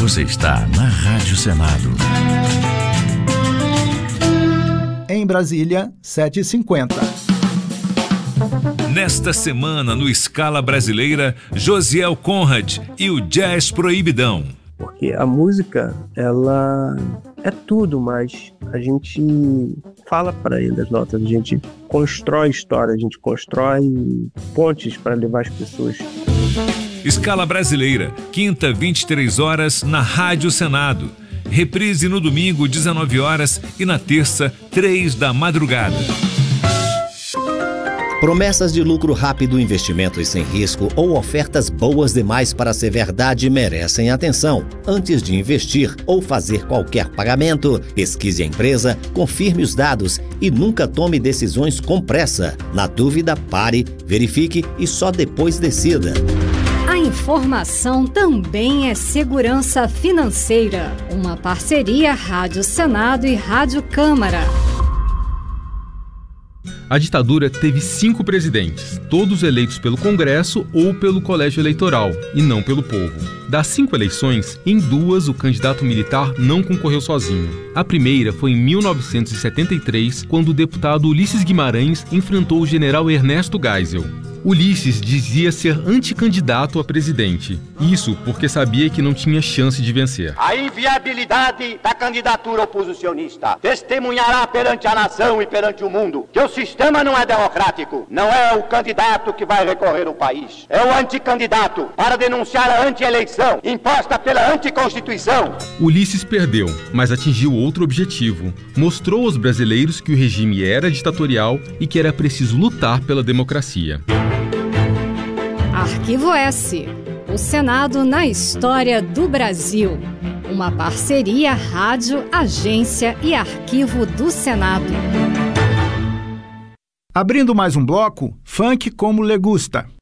Você está na Rádio Senado. Em Brasília, 7h50. Nesta semana, no Escala Brasileira, Josiel Conrad e o Jazz Proibidão. Porque a música, ela é tudo, mas a gente fala para ele as notas, a gente constrói história, a gente constrói pontes para levar as pessoas. Escala Brasileira, quinta, 23 horas, na Rádio Senado. Reprise no domingo, 19 horas e na terça, 3 da madrugada. Promessas de lucro rápido, investimentos sem risco ou ofertas boas demais para ser verdade merecem atenção. Antes de investir ou fazer qualquer pagamento, pesquise a empresa, confirme os dados e nunca tome decisões com pressa. Na dúvida, pare, verifique e só depois decida. A informação também é segurança financeira. Uma parceria Rádio Senado e Rádio Câmara. A ditadura teve 5 presidentes, todos eleitos pelo Congresso ou pelo Colégio Eleitoral, e não pelo povo. Das 5 eleições, em 2 o candidato militar não concorreu sozinho. A primeira foi em 1973, quando o deputado Ulisses Guimarães enfrentou o general Ernesto Geisel. Ulisses dizia ser anticandidato a presidente. Isso porque sabia que não tinha chance de vencer. A inviabilidade da candidatura oposicionista testemunhará perante a nação e perante o mundo que o sistema não é democrático. Não é o candidato que vai recorrer o país. É o anticandidato para denunciar a anti-eleição imposta pela anticonstituição. Ulisses perdeu, mas atingiu outro objetivo. Mostrou aos brasileiros que o regime era ditatorial e que era preciso lutar pela democracia. Arquivo S. O Senado na história do Brasil. Uma parceria Rádio, Agência e Arquivo do Senado. Abrindo mais um bloco, funk como lhe gusta.